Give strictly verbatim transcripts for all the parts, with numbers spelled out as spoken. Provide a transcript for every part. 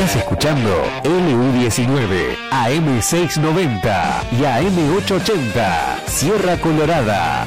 Estás escuchando L U diecinueve, A M seiscientos noventa y A M ochocientos ochenta, Sierra Colorada.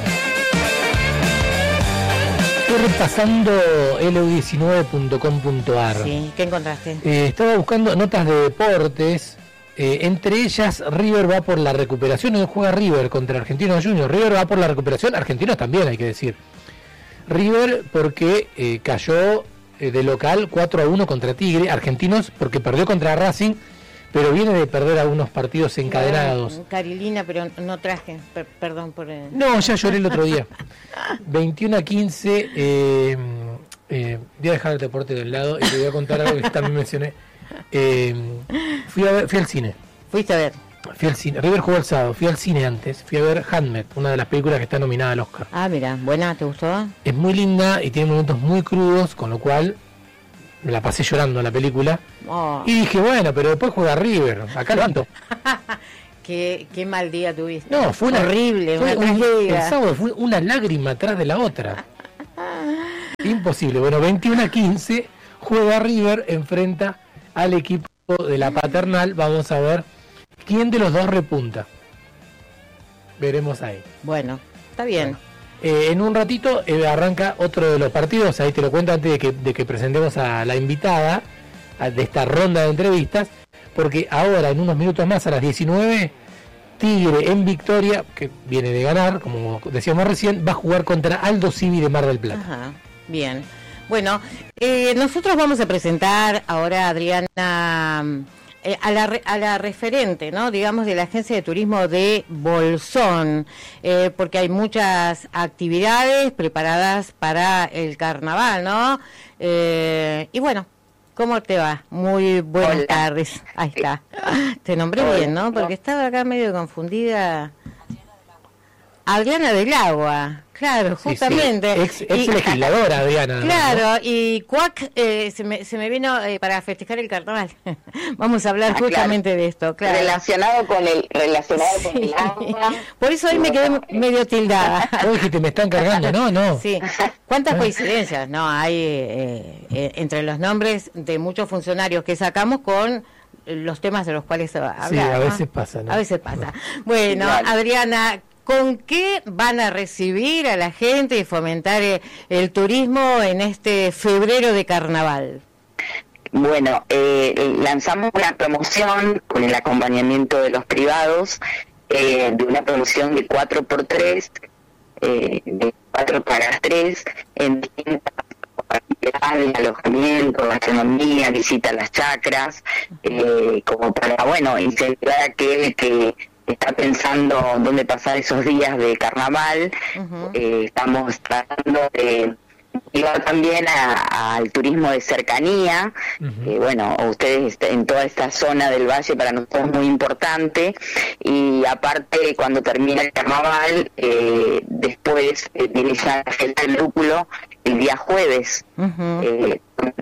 Estoy repasando L U diecinueve punto com punto a r. Sí, ¿qué encontraste? Eh, estaba buscando notas de deportes. Eh, entre ellas, River va por la recuperación. Hoy juega River contra Argentinos Juniors. River va por la recuperación. Argentinos también, hay que decir. River porque eh, cayó eh, de local cuatro a uno contra Tigre. Argentinos porque perdió contra Racing, pero viene de perder algunos partidos encadenados. Bueno, Carilina, pero no traje. Per- perdón por... El... No, ya lloré el otro día. veintiuno a quince. Eh, eh, voy a dejar el deporte del lado y te voy a contar algo que también mencioné. Eh, fui, a ver, fui al cine. Fuiste a ver. Fui al cine. River jugó el sábado. Fui al cine antes. Fui a ver Handmaid, una de las películas que está nominada al Oscar. Ah, mira, buena, ¿te gustó? Es muy linda y tiene momentos muy crudos, con lo cual me la pasé llorando en la película. Oh. Y dije, bueno, pero después juega River. Acá levanto. qué, qué mal día tuviste. No, fue una, horrible, fue una un, tragedia. el sábado fue una lágrima atrás de la otra. Imposible. Bueno, veintiuno a quince juega River, enfrenta al equipo de la Paternal. Vamos a ver quién de los dos repunta. Veremos ahí. Bueno, está bien. Bueno, eh, en un ratito eh, arranca otro de los partidos. Ahí te lo cuento antes de que, de que presentemos a la invitada a, de esta ronda de entrevistas. Porque ahora, en unos minutos más, a las diecinueve, Tigre en Victoria, que viene de ganar, como decíamos recién, va a jugar contra Aldo Civi de Mar del Plata. Ajá, bien. Bueno, eh, nosotros vamos a presentar ahora a Adriana, eh, a, la, a la referente, ¿no? Digamos, de la Agencia de Turismo de Bolsón, eh, porque hay muchas actividades preparadas para el carnaval, ¿no? Eh, y bueno, ¿cómo te va? Muy buenas Hola. tardes. Ahí está. Te nombré Hola. bien, ¿no? Porque estaba acá medio confundida. Adriana del Agua, claro, Sí, justamente. sí. Ex, ex Y- legisladora, Adriana. Claro, ¿no? y Cuac eh, se, me, se me vino eh, para festejar el carnaval. Vamos a hablar Ah, justamente claro. de esto, claro. Relacionado con el relacionado con Sí. el agua. Por eso hoy me quedé medio tildada. Vos dijiste, me están cargando, no, no. Sí. ¿Cuántas coincidencias no hay eh, eh, entre los nombres de muchos funcionarios que sacamos con los temas de los cuales se va a hablar? Sí, a ¿no? veces pasa, ¿no? A veces pasa. Bueno, Igual. Adriana, ¿con qué van a recibir a la gente y fomentar eh, el turismo en este febrero de carnaval? Bueno, eh, lanzamos una promoción con el acompañamiento de los privados, eh, de una promoción de cuatro por tres, eh, de cuatro pagas tres, en distintas actividades, alojamiento, gastronomía, visita a las chacras, eh, como para, bueno, incentivar a aquel que está pensando dónde pasar esos días de carnaval. Ujú. Eh, estamos tratando de llevar también a- al turismo de cercanía. Ujú. Eh, bueno, ustedes est- en toda esta zona del valle para nosotros es muy importante, y aparte cuando termina el carnaval, eh, después eh, viene ya la fiesta del lúpulo el día jueves. Ujú. eh,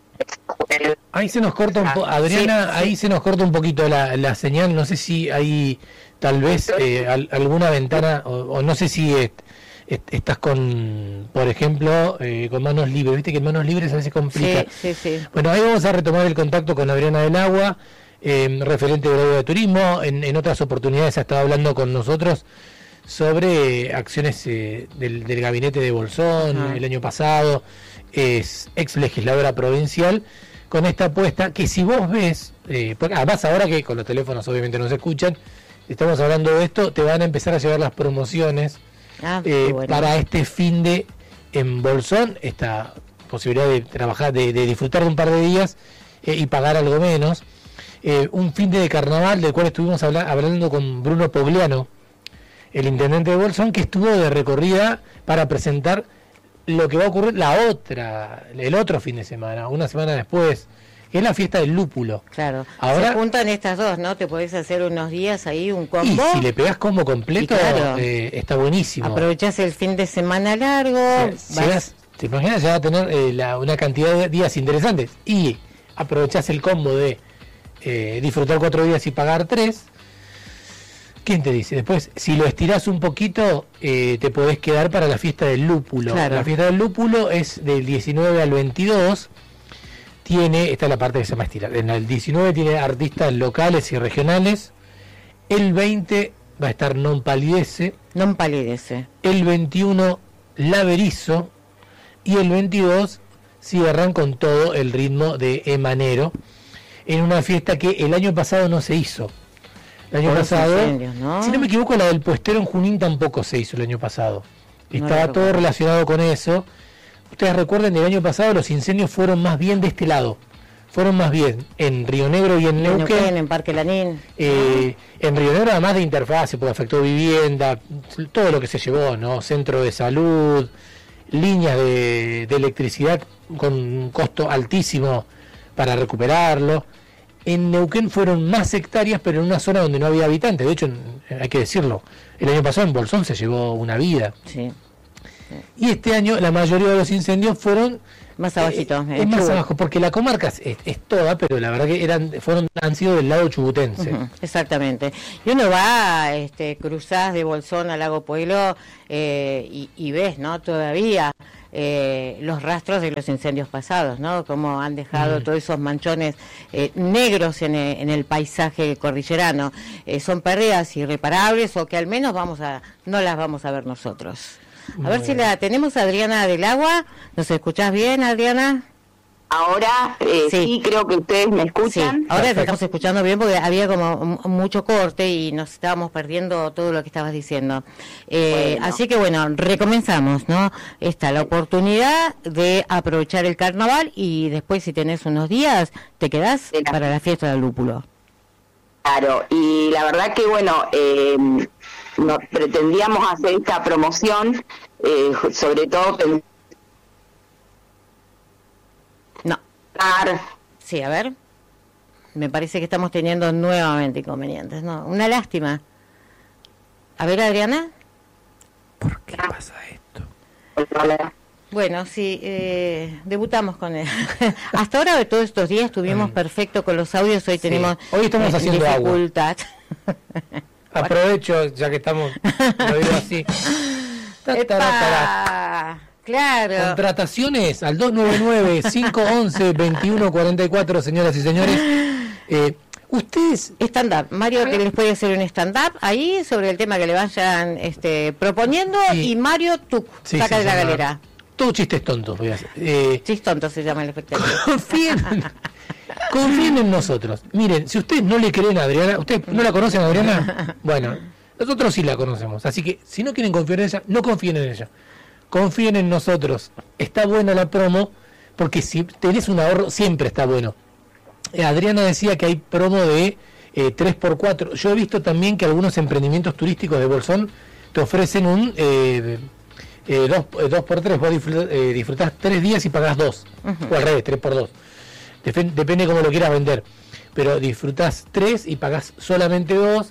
Ahí se nos corta un poco, Adriana, sí, sí. ahí se nos corta un poquito la, la señal. No sé si hay tal vez eh, al- alguna ventana, o, o no sé si est- est- estás con, por ejemplo, eh, con manos libres. Viste que manos libres a veces complica. Sí, sí, sí. Bueno, ahí vamos a retomar el contacto con Adriana del Agua, eh, referente del área de turismo. En, en otras oportunidades ha estado hablando con nosotros sobre acciones eh, del, del gabinete de Bolsón. Ajá. El año pasado es ex legisladora provincial, con esta apuesta que, si vos ves, eh, porque además ahora que con los teléfonos obviamente no se escuchan, estamos hablando de esto, te van a empezar a llegar las promociones Ah, eh, qué bueno. para este fin de en Bolsón, esta posibilidad de trabajar, de, de disfrutar de un par de días eh, y pagar algo menos. Eh, un fin de carnaval del cual estuvimos habla- hablando con Bruno Pogliano, el intendente de Bolsón, que estuvo de recorrida para presentar lo que va a ocurrir la otra, el otro fin de semana, una semana después, que es la fiesta del lúpulo. Claro. Ahora- Se juntan estas dos, ¿no? Te podés hacer unos días ahí un Y combo. si le pegás combo completo, Y claro. eh, está buenísimo. Aprovechás el fin de semana largo. Si vas- llegas- te imaginas, ya va a tener eh, la- una cantidad de días interesantes, y aprovechás el combo de eh, disfrutar cuatro días y pagar tres. ¿Quién te dice? Después, si lo estirás un poquito, eh, te podés quedar para la fiesta del lúpulo. Claro. La fiesta del lúpulo es del diecinueve al veintidós. tiene, esta es la parte que se llama estirar, en el diecinueve tiene artistas locales y regionales, el veinte va a estar Non Palidece, Non Palidece, el veintiuno Laberizo y el veintidós cierran con todo el ritmo de Emanero, en una fiesta que el año pasado no se hizo. El año Por los pasado, incendios, ¿no? si no me equivoco, la del Puestero en Junín tampoco se hizo el año pasado. No Estaba lo todo recuerdo. relacionado con eso. Ustedes recuerden, el año pasado los incendios fueron más bien de este lado. Fueron más bien en Río Negro y en en Neuquén. Neuquén, en Parque Lanín. Eh, en Río Negro, además de interfase, porque afectó vivienda, todo lo que se llevó, ¿no? Centro de salud, líneas de, de electricidad con un costo altísimo para recuperarlo. En Neuquén fueron más hectáreas, pero en una zona donde no había habitantes. De hecho, hay que decirlo, el año pasado en Bolsón se llevó una vida. Sí. Y este año la mayoría de los incendios fueron Más abajito. eh, en es más Chubut. abajo, porque la comarca es, es toda, pero la verdad que eran fueron han sido del lado chubutense. Ujú, exactamente. Y uno va, este, cruzás de Bolsón a Lago Pueblo eh, y, y ves, ¿no? Todavía eh, los rastros de los incendios pasados, ¿no? Cómo han dejado Mm. todos esos manchones eh, negros en el, en el paisaje cordillerano. Eh, son pérdidas irreparables o que al menos vamos a no las vamos a ver nosotros. A ver si la tenemos, Adriana del Agua. ¿Nos escuchás bien, Adriana? Ahora eh, Sí. sí. creo que ustedes me Sí, escuchan. ahora te estamos escuchando bien porque había como m- mucho corte y nos estábamos perdiendo todo lo que estabas diciendo. Eh, Bueno. Así que bueno, recomenzamos, ¿no? Esta, la oportunidad de aprovechar el carnaval y después si tenés unos días te quedás De la- para la fiesta del lúpulo. Claro, y la verdad que bueno, eh, no, pretendíamos hacer esta promoción, eh, sobre todo No, pensar, sí, a ver. Me parece que estamos teniendo nuevamente inconvenientes, ¿no? Una lástima. A ver, Adriana. ¿Por qué pasa esto? Bueno, sí, eh, debutamos con él. Hasta ahora de todos estos días estuvimos perfecto con los audios, hoy Sí. tenemos Hoy estamos eh, haciendo agua. dificultad. Aprovecho, ya que estamos, lo digo así. Ta, ta, ta, ta. ¡Epa! Claro. Contrataciones al dos nueve nueve, cinco once, veintiuno cuarenta y cuatro, señoras y señores. Eh, ustedes, Stand-up. Mario que les puede hacer un stand-up ahí sobre el tema que le vayan este, proponiendo Sí. y Mario tú sí, saca sí, de la se llama- galera. Todo chistes tontos voy a hacer. Eh, Chistonto se llama el espectáculo. confíen, confíen en nosotros. Miren, si ustedes no le creen a Adriana, ¿ustedes no la conocen a Adriana? Bueno, nosotros sí la conocemos. Así que si no quieren confiar en ella, no confíen en ella. Confíen en nosotros. Está buena la promo, porque si tenés un ahorro, siempre está bueno. Eh, Adriana decía que hay promo de eh, tres por cuatro. Yo he visto también que algunos emprendimientos turísticos de Bolsón te ofrecen un eh, eh, dos por tres. Vos disfrutás, eh, disfrutás tres días y pagás dos. Ujú. O al revés, tres por dos. Defen- depende cómo lo quieras vender. Pero disfrutás tres y pagás solamente dos.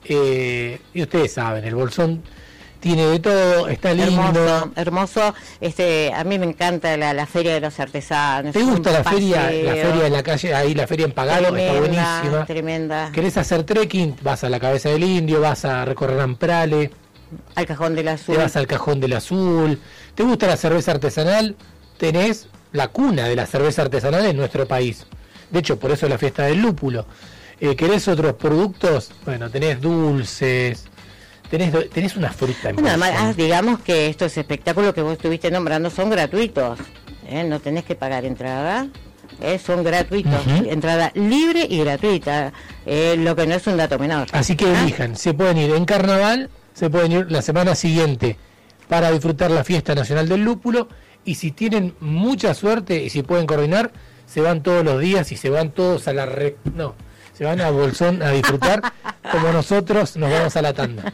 Eh, y ustedes saben, el Bolsón tiene de todo, está lindo. Hermoso, hermoso. Este, a mí me encanta la, la feria de los artesanos. ¿Te un gusta la feria, la paseo. feria en la calle, ahí la feria en Pagano? Está Tremenda, buenísima. tremenda. ¿Querés hacer trekking? Vas a la Cabeza del Indio, vas a recorrer Amprale, Al Cajón del Azul. te vas al Cajón del Azul. ¿Te gusta la cerveza artesanal? Tenés la cuna de la cerveza artesanal en nuestro país. De hecho, por eso es la fiesta del lúpulo. Eh, ¿Querés otros productos? Bueno, tenés dulces, tenés, do- tenés una fruta en Bueno, Bolsón. además, digamos que estos espectáculos que vos estuviste nombrando son gratuitos. ¿eh? No tenés que pagar entrada. ¿eh? Son gratuitos. Ujú. Entrada libre y gratuita. eh, lo que no es un dato menor. Así que ¿Ah? elijan, se pueden ir en carnaval, se pueden ir la semana siguiente para disfrutar la fiesta nacional del lúpulo, y si tienen mucha suerte y si pueden coordinar, se van todos los días y se van todos a la re... no, se van a Bolsón a disfrutar como nosotros nos vamos a la tanda.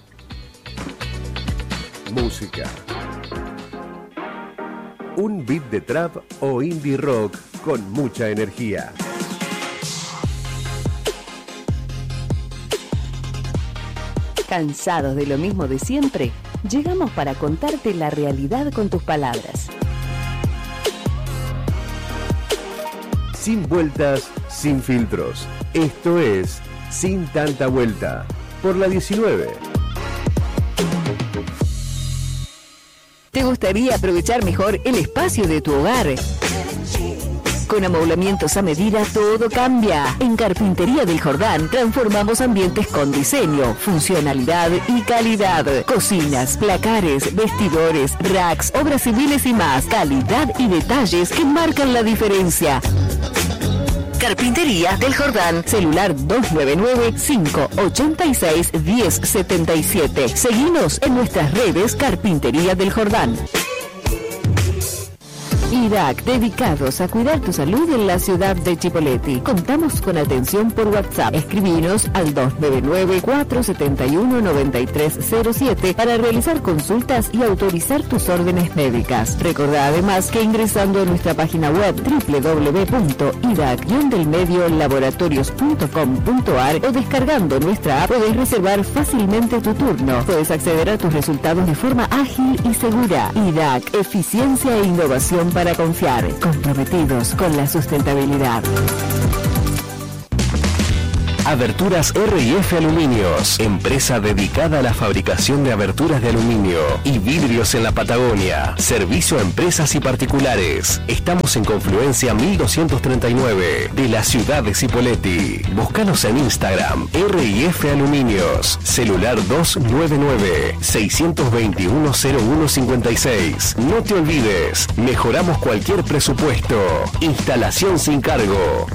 Música. Un beat de trap o indie rock con mucha energía. ¿Cansados de lo mismo de siempre? Llegamos para contarte la realidad con tus palabras. Sin vueltas, sin filtros. Esto es Sin Tanta Vuelta, por la diecinueve. ¿Te gustaría aprovechar mejor el espacio de tu hogar? Con amoblamientos a medida todo cambia. En Carpintería del Jordán transformamos ambientes con diseño, funcionalidad y calidad. Cocinas, placares, vestidores, racks, obras civiles y más. Calidad y detalles que marcan la diferencia. Carpintería del Jordán. Celular dos nueve nueve, cinco ocho seis, uno cero siete siete. Seguinos en nuestras redes Carpintería del Jordán. I D A C, dedicados a cuidar tu salud en la ciudad de Chipoleti. Contamos con atención por WhatsApp. Escribinos al dos nueve nueve, cuatro siete uno, nueve tres cero siete para realizar consultas y autorizar tus órdenes médicas. Recordá además que ingresando a nuestra página web doble u doble u doble u punto i d a c del medio laboratorios punto com punto a r o descargando nuestra app podés reservar fácilmente tu turno. Puedes acceder a tus resultados de forma ágil y segura. I D A C, eficiencia e innovación para Para confiar, comprometidos con la sustentabilidad. Aberturas R y F Aluminios, empresa dedicada a la fabricación de aberturas de aluminio y vidrios en la Patagonia. Servicio a empresas y particulares. Estamos en Confluencia mil doscientos treinta y nueve de la ciudad de Cipolletti. Búscanos en Instagram, R y F Aluminios. Celular dos nueve nueve, seis dos uno, cero uno cinco seis. No te olvides, mejoramos cualquier presupuesto. Instalación sin cargo.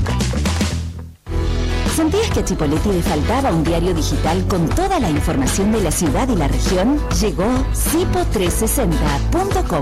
¿Sentías que a Chipolletti le faltaba un diario digital con toda la información de la ciudad y la región? Llegó cipo trescientos sesenta punto com.